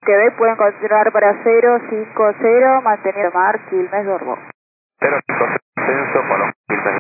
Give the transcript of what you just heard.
Quebec pueden continuar para 050, manteniendo mar, Quilmes, Dormo. 050, ascenso, Paloma, Quilmes,